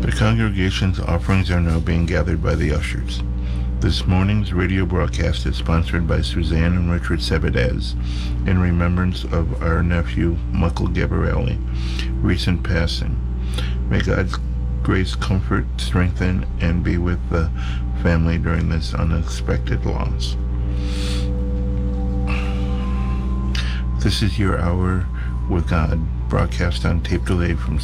The congregation's offerings are now being gathered by the ushers. This morning's radio broadcast is sponsored by Suzanne and Richard Sebedez in remembrance of our nephew, Michael Gabarelli, recent passing. May God's grace comfort, strengthen, and be with the family during this unexpected loss. This is your Hour with God, broadcast on tape delay from